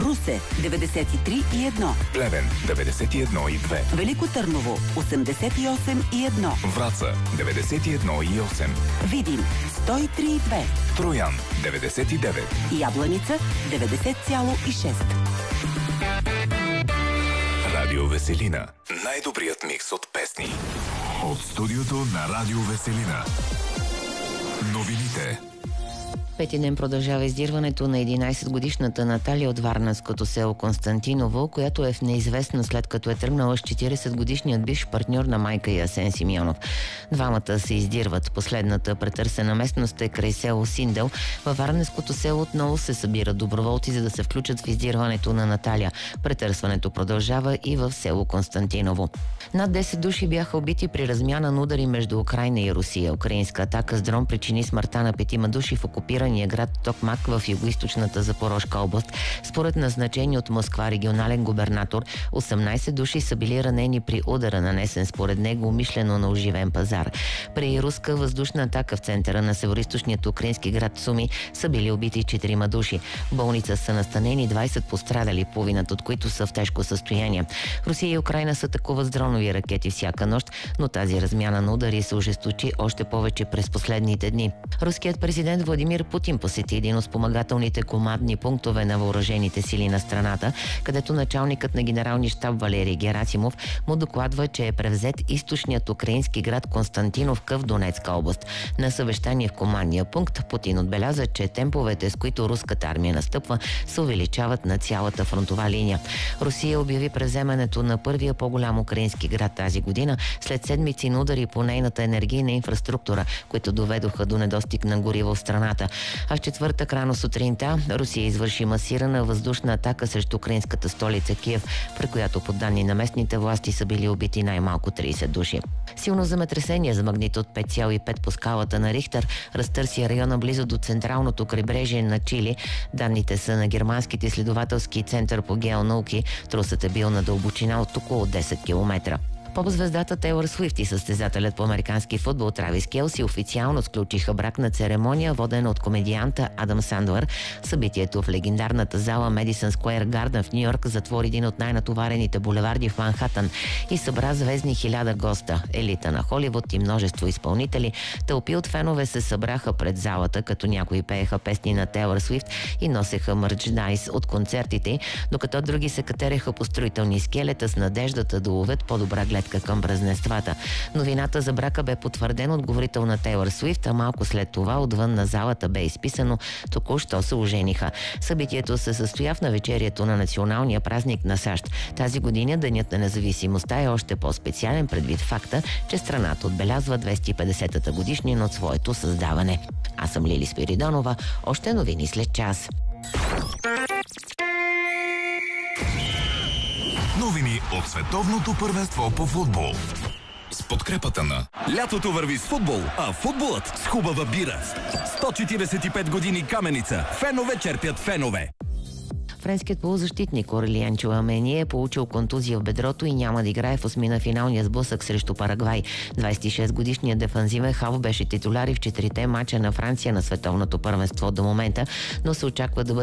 Русе 93,1. Плевен 91,2. Велико Търново 88,1. Враца 91,8. Видин 103,2. Троян 99. Ябланица 90,6. Радио Веселина. Най-добрият микс от песни. От студиото на Радио Веселина. Новините. Пети ден продължава издирването на 11-годишната Наталия от варненското село Константиново, която е в неизвестно след като е тръгнала с 40-годишният бивш партньор на майка и Асен Симеонов. Двамата се издирват. Последната претърсена местност е край село Синдел. Във варненското село отново се събират доброволци, за да се включат в издирването на Наталия. Претърсването продължава и в село Константиново. Над 10 души бяха убити при размяна на удари между Украйна и Русия. Украинска атака с дрон причини смъртта на 5 души в окупирания град Токмак в югоизточната Запорожка област. Според назначени от Москва регионален губернатор, 18 души са били ранени при удара, нанесен според него умишлено на оживен пазар. При руска въздушна атака в центъра на североизточният украински град Суми са били убити 4 души. В болница са настанени 20 пострадали, половината от които са в тежко състояние. Русия и Украйна са атакуват с дронови ракети всяка нощ, но тази размяна на удари се ожесточи още повече през последните дни. Руският президент Владимир Путин посети един от спомагателните командни пунктове на въоръжените сили на страната, където началникът на генералния щаб Валерий Герасимов му докладва, че е превзет източният украински град Константиновка в Донецка област. На съвещание в командния пункт Путин отбеляза, че темповете, с които руската армия настъпва, се увеличават на цялата фронтова линия. Русия обяви превземането на първия по-голям украински град тази година след седмици на удари по нейната енергийна инфраструктура, които доведоха до недостиг на гориво в страната. А в четвъртък рано сутринта Русия извърши масирана въздушна атака срещу украинската столица Киев, при която по данни на местните власти са били убити най-малко 30 души. Силно земетресение за магнитуд 5,5 по скалата на Рихтер разтърси района близо до централното крайбрежие на Чили. Данните са на германските изследователски център по геонауки. Трусът е бил на дълбочина от около 10 км. Поп-звездата Тейлър Суифт и състезателят по американски футбол Травис Келси официално сключиха брак на церемония, водена от комедианта Адам Сандлър. Събитието в легендарната зала Медисън Скуер Гарден в Нью-Йорк затвори един от най-натоварените булеварди в Манхатън и събра звездни 1000 госта. Елита на Холивуд и множество изпълнители. Тълпи от фенове се събраха пред залата, като някои пееха песни на Тейлър Суифт и носеха мърчдайс от концертите, докато други се катереха по строителни скелета с надеждата да уловят по-добра гледка към празненствата. Новината за брака бе потвърден от говорител на Тейлър Суифт, а малко след това отвън на залата бе изписано: току-що се ожениха. Събитието се състоя в навечерието на националния празник на САЩ. Тази година Денят на независимостта е още по-специален предвид факта, че страната отбелязва 250-та годишнина от своето създаване. Аз съм Лили Спиридонова. Още новини след час. Новини от световното първенство по футбол. С подкрепата на... Лятото върви с футбол, а футболът с хубава бира. 145 години Каменица. Фенове черпят фенове. Френският полузащитник Орелиан Чуамени е получил контузия в бедрото и няма да играе в осмина-финалния сблъсък срещу Парагвай. 26-годишният дефанзивен халф беше титуляр в 4-те мача на Франция на световното първенство до момента, но се очаква да бъде